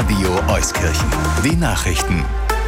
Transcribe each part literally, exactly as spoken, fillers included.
Radio Euskirchen. Die Nachrichten.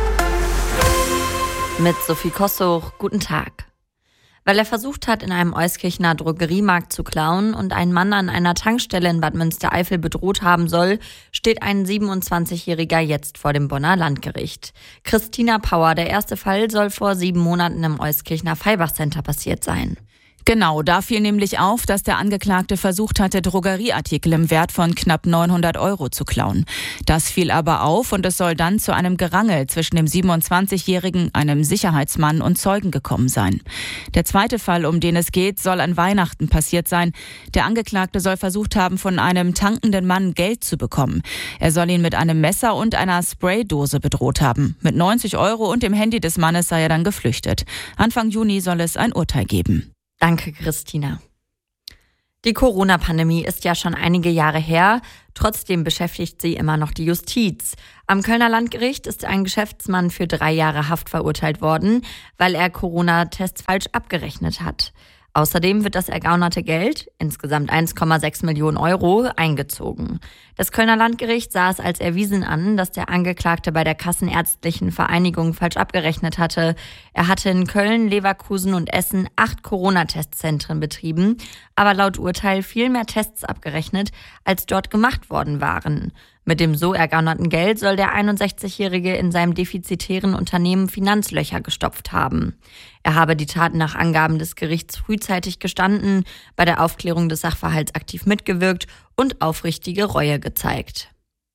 Mit Sophie Kossuch, guten Tag. Weil er versucht hat, in einem Euskirchener Drogeriemarkt zu klauen und einen Mann an einer Tankstelle in Bad Münstereifel bedroht haben soll, steht ein siebenundzwanzigjähriger jetzt vor dem Bonner Landgericht. Christina Pauer, der erste Fall, soll vor sieben Monaten im Euskirchener Feibach Center passiert sein. Genau, da fiel nämlich auf, dass der Angeklagte versucht hatte, Drogerieartikel im Wert von knapp neunhundert Euro zu klauen. Das fiel aber auf und es soll dann zu einem Gerangel zwischen dem siebenundzwanzigjährigen, einem Sicherheitsmann und Zeugen gekommen sein. Der zweite Fall, um den es geht, soll an Weihnachten passiert sein. Der Angeklagte soll versucht haben, von einem tankenden Mann Geld zu bekommen. Er soll ihn mit einem Messer und einer Spraydose bedroht haben. Mit neunzig Euro und dem Handy des Mannes sei er dann geflüchtet. Anfang Juni soll es ein Urteil geben. Danke, Christina. Die Corona-Pandemie ist ja schon einige Jahre her. Trotzdem beschäftigt sie immer noch die Justiz. Am Kölner Landgericht ist ein Geschäftsmann für drei Jahre Haft verurteilt worden, weil er Corona-Tests falsch abgerechnet hat. Außerdem wird das ergaunerte Geld, insgesamt eins Komma sechs Millionen Euro, eingezogen. Das Kölner Landgericht sah es als erwiesen an, dass der Angeklagte bei der Kassenärztlichen Vereinigung falsch abgerechnet hatte. Er hatte in Köln, Leverkusen und Essen acht Corona-Testzentren betrieben, aber laut Urteil viel mehr Tests abgerechnet, als dort gemacht worden waren. Mit dem so ergaunerten Geld soll der einundsechzigjährige in seinem defizitären Unternehmen Finanzlöcher gestopft haben. Er habe die Taten nach Angaben des Gerichts frühzeitig gestanden, bei der Aufklärung des Sachverhalts aktiv mitgewirkt und aufrichtige Reue gezeigt.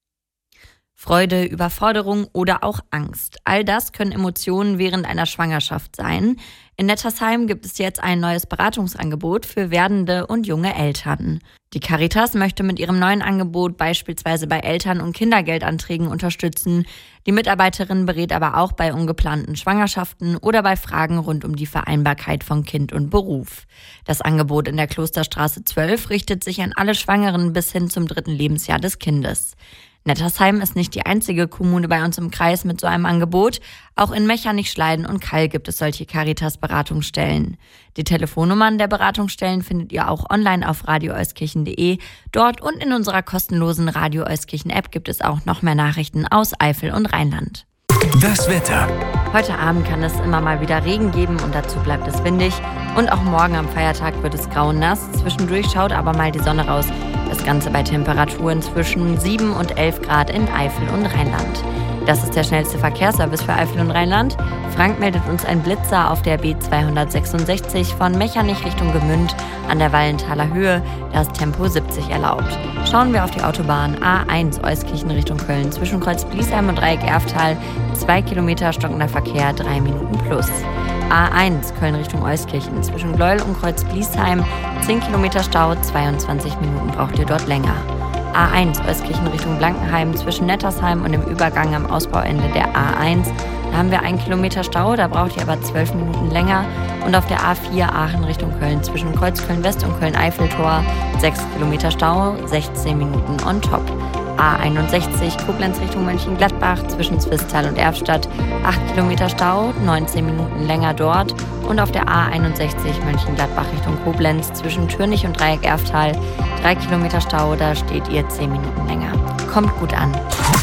Freude, Überforderung oder auch Angst. All das können Emotionen während einer Schwangerschaft sein. In Nettersheim gibt es jetzt ein neues Beratungsangebot für werdende und junge Eltern. Die Caritas möchte mit ihrem neuen Angebot beispielsweise bei Eltern- und Kindergeldanträgen unterstützen. Die Mitarbeiterin berät aber auch bei ungeplanten Schwangerschaften oder bei Fragen rund um die Vereinbarkeit von Kind und Beruf. Das Angebot in der Klosterstraße zwölf richtet sich an alle Schwangeren bis hin zum dritten Lebensjahr des Kindes. Nettersheim ist nicht die einzige Kommune bei uns im Kreis mit so einem Angebot. Auch in Mechernich, Schleiden und Kall gibt es solche Caritas-Beratungsstellen. Die Telefonnummern der Beratungsstellen findet ihr auch online auf radio euskirchen punkt de. Dort und in unserer kostenlosen Radio Euskirchen-App gibt es auch noch mehr Nachrichten aus Eifel und Rheinland. Das Wetter. Heute Abend kann es immer mal wieder Regen geben und dazu bleibt es windig. Und auch morgen am Feiertag wird es grau und nass. Zwischendurch schaut aber mal die Sonne raus. Das Ganze bei Temperaturen zwischen sieben und elf Grad in Eifel und Rheinland. Das ist der schnellste Verkehrsservice für Eifel und Rheinland. Frank meldet uns ein Blitzer auf der B zweihundertsechsundsechzig von Mechernich Richtung Gemünd an der Wallenthaler Höhe. Da ist Tempo siebzig erlaubt. Schauen wir auf die Autobahn A eins Euskirchen Richtung Köln zwischen Kreuz Bliesheim und Dreieck Erftal. Zwei Kilometer stockender Verkehr, drei Minuten plus. A eins Köln Richtung Euskirchen zwischen Gleuel und Kreuz Bliesheim. zehn Kilometer Stau, zweiundzwanzig Minuten braucht ihr dort länger. A eins Euskirchen Richtung Blankenheim zwischen Nettersheim und dem Übergang am Ausbauende der A eins. Da haben wir einen Kilometer Stau, da braucht ihr aber zwölf Minuten länger. Und auf der A vier Aachen Richtung Köln zwischen Kreuzköln West und Köln-Eiffeltor sechs Kilometer Stau, sechzehn Minuten on top. A einundsechzig Koblenz Richtung Mönchengladbach zwischen Zwistal und Erfstadt acht Kilometer Stau, neunzehn Minuten länger dort. Und auf der A einundsechzig Mönchengladbach Richtung Koblenz zwischen Türnich und Dreieck Erftal drei Kilometer Stau, da steht ihr zehn Minuten länger. Kommt gut an.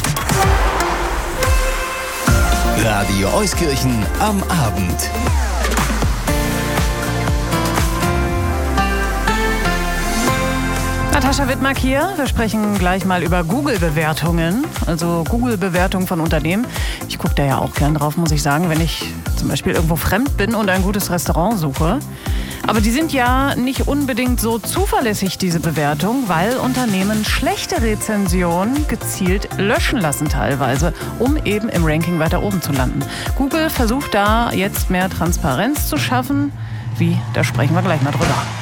Radio Euskirchen am Abend. Natascha Wittmark hier. Wir sprechen gleich mal über Google-Bewertungen, also Google-Bewertungen von Unternehmen. Ich gucke da ja auch gern drauf, muss ich sagen, wenn ich zum Beispiel irgendwo fremd bin und ein gutes Restaurant suche. Aber die sind ja nicht unbedingt so zuverlässig, diese Bewertung, weil Unternehmen schlechte Rezensionen gezielt löschen lassen teilweise, um eben im Ranking weiter oben zu landen. Google versucht da jetzt mehr Transparenz zu schaffen. Wie? Da sprechen wir gleich mal drüber.